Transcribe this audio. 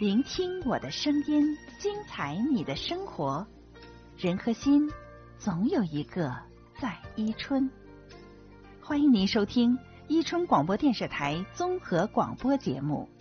聆听我的声音，精彩你的生活。人和心，总有一个在伊春。欢迎您收听伊春广播电视台综合广播节目。